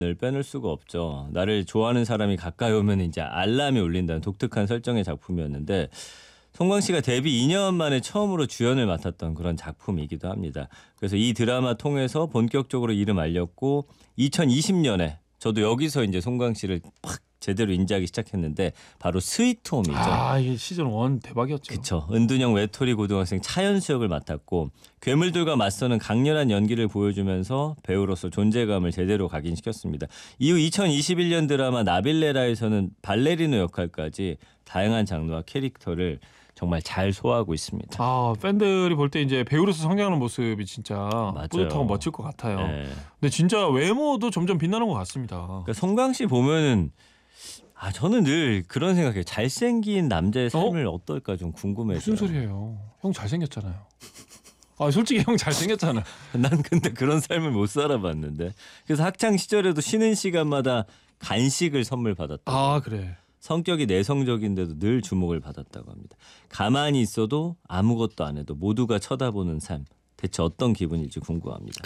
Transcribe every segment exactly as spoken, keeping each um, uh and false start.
을 빼놓을 수가 없죠. 나를 좋아하는 사람이 가까이 오면 이제 알람이 울린다는 독특한 설정의 작품이었는데 송강 씨가 데뷔 이 년 만에 처음으로 주연을 맡았던 그런 작품이기도 합니다. 그래서 이 드라마 통해서 본격적으로 이름 알렸고 이천이십 년에 저도 여기서 이제 송강 씨를 팍 제대로 인지하기 시작했는데 바로 스위트홈이죠. 아, 이게 시즌 일 대박이었죠. 그렇죠. 은둔형 외톨이 고등학생 차연수 역을 맡았고 괴물들과 맞서는 강렬한 연기를 보여주면서 배우로서 존재감을 제대로 각인시켰습니다. 이후 이천이십일 년 드라마 나빌레라에서는 발레리노 역할까지 다양한 장르와 캐릭터를 정말 잘 소화하고 있습니다. 아, 팬들이 볼 때 이제 배우로서 성장하는 모습이 진짜 맞아요. 뿌듯하고 멋질 것 같아요. 네. 근데 진짜 외모도 점점 빛나는 것 같습니다. 그러니까 송강 씨 보면은 아 저는 늘 그런 생각해요. 잘생긴 남자의 삶을 어? 떨까 좀 궁금해요. 무슨 소리예요? 형 잘생겼잖아요. 아 솔직히 형 잘생겼잖아. 난 근데 그런 삶을 못 살아봤는데. 그래서 학창 시절에도 쉬는 시간마다 간식을 선물 받았다. 아 그래. 성격이 내성적인데도 늘 주목을 받았다고 합니다. 가만히 있어도 아무것도 안 해도 모두가 쳐다보는 삶. 대체 어떤 기분일지 궁금합니다.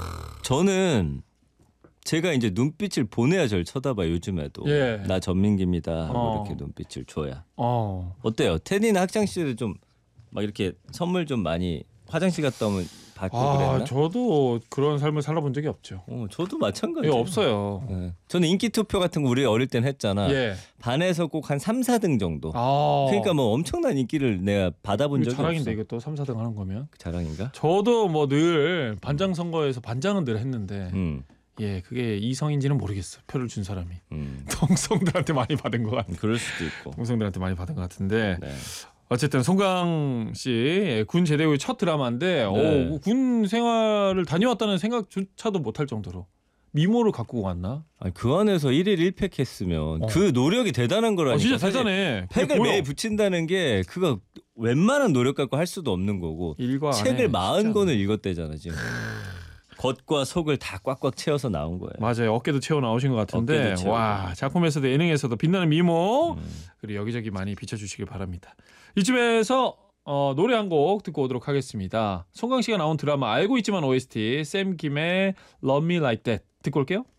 저는 제가 이제 눈빛을 보내야 저를 쳐다봐요. 요즘에도. 예. 나 전민기입니다. 하고 어. 이렇게 눈빛을 줘야. 어. 어때요? 테디는 학창 시절에 좀 막 이렇게 선물 좀 많이 화장실 갔다 오면 받고 아 그랬나? 저도 그런 삶을 살아본 적이 없죠. 어, 저도 예, 마찬가지예요. 없어요. 네. 저는 인기 투표 같은 거 우리 어릴 땐 했잖아. 예. 반에서 꼭 한 삼, 사 등 정도. 아. 그러니까 뭐 엄청난 인기를 내가 받아본 적이 자랑인데 없어. 이것도 삼, 사 등 하는 거면. 자랑인가? 저도 뭐 늘 반장 선거에서 반장은 늘 했는데 음, 예 그게 이성인지는 모르겠어. 표를 준 사람이 음. 동성들한테 많이 받은 것 같아. 그럴 수도 있고. 동성들한테 많이 받은 것 같은데 네. 어쨌든 송강 씨 군 제대 후의 첫 드라마인데 네. 오, 군 생활을 다녀왔다는 생각조차도 못할 정도로 미모를 갖고 왔나? 아니, 그 안에서 일 일 일 팩 했으면 어. 그 노력이 대단한 아, 거라니까. 진짜 사실 대단해. 팩을 보여. 매일 붙인다는 게 그거 웬만한 노력 갖고 할 수도 없는 거고. 일과 책을 안에 마흔 쉽지 권을 읽었대잖아 지금. 겉과 속을 다 꽉꽉 채워서 나온 거예요. 맞아요. 어깨도 채워 나오신 것 같은데 어깨도 채우고. 와 작품에서도 예능에서도 빛나는 미모 음. 그리고 여기저기 많이 비춰주시길 바랍니다. 이쯤에서 어, 노래 한 곡 듣고 오도록 하겠습니다. 송강 씨가 나온 드라마 알고 있지만 오에스티 샘 김의 Love Me Like That 듣고 올게요.